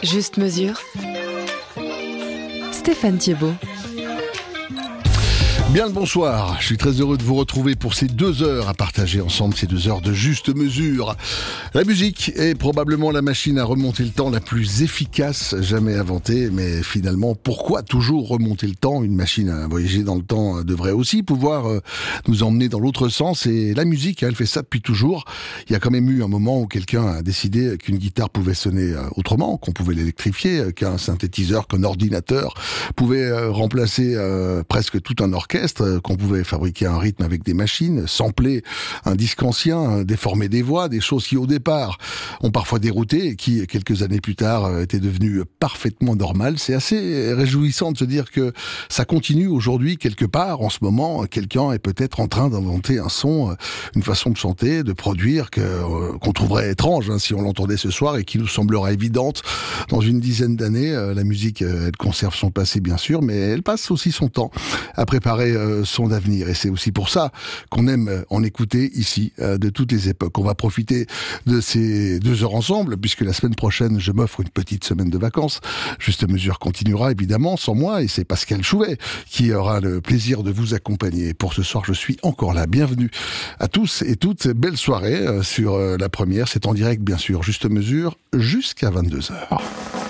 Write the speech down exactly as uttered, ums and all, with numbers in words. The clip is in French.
Juste mesure. Stéphane Thiebaud. Bien le bonsoir, je suis très heureux de vous retrouver pour ces deux heures à partager ensemble, ces deux heures de juste mesure. La musique est probablement la machine à remonter le temps la plus efficace jamais inventée, mais finalement, pourquoi toujours remonter le temps ? Une machine à voyager dans le temps devrait aussi pouvoir euh, nous emmener dans l'autre sens, et la musique, elle fait ça depuis toujours. Il y a quand même eu un moment où quelqu'un a décidé qu'une guitare pouvait sonner autrement, qu'on pouvait l'électrifier, qu'un synthétiseur, qu'un ordinateur pouvait euh, remplacer euh, presque tout un orchestre, qu'on pouvait fabriquer un rythme avec des machines, sampler un disque ancien, déformer des voix, des choses qui au départ ont parfois dérouté et qui quelques années plus tard étaient devenues parfaitement normales. C'est assez réjouissant de se dire que ça continue aujourd'hui quelque part. En ce moment, quelqu'un est peut-être en train d'inventer un son, une façon de chanter, de produire que, qu'on trouverait étrange hein, si on l'entendait ce soir et qui nous semblera évidente. Dans une dizaine d'années, la musique, elle conserve son passé bien sûr, mais elle passe aussi son temps à préparer son avenir, et c'est aussi pour ça qu'on aime en écouter ici de toutes les époques. On va profiter de ces deux heures ensemble, puisque la semaine prochaine je m'offre une petite semaine de vacances. Juste Mesure continuera évidemment sans moi, et c'est Pascal Chouvet qui aura le plaisir de vous accompagner. Pour ce soir, je suis encore là. Bienvenue à tous et toutes, belle soirée sur la première, c'est en direct bien sûr, Juste Mesure jusqu'à vingt-deux heures.